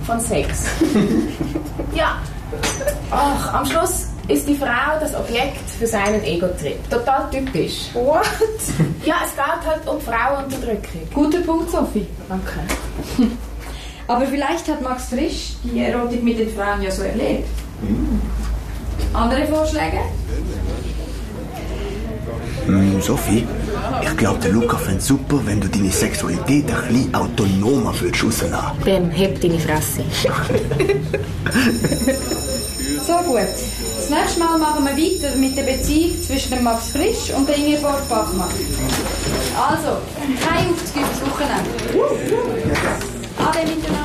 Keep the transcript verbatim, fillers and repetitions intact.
von Sex. Ja. Ach, am Schluss ist die Frau das Objekt für seinen Ego-Trip. Total typisch. What? Ja, es geht halt um Frauenunterdrückung. Guter Punkt, Sophie. Danke. Aber vielleicht hat Max Frisch die Erotik mit den Frauen ja so erlebt. Mm. Andere Vorschläge? Mm, Sophie, ich glaube, der Luca fände es super, wenn du deine Sexualität ein bisschen autonomer würdest rausnehmen. Bem, heb deine Fresse. So gut. Das nächste Mal machen wir weiter mit der Beziehung zwischen dem Max Frisch und der Ingeborg Bachmann. Also, kein Aufzug übers Wochenende. Ade miteinander.